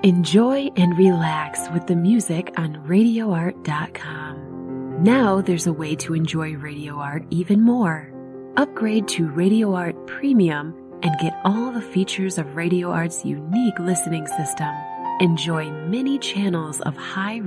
Enjoy and relax with the music on RadioArt.com. Now there's a way to enjoy Radio Art even more. Upgrade to Radio Art Premium and get all the features of Radio Art's unique listening system. Enjoy many channels of high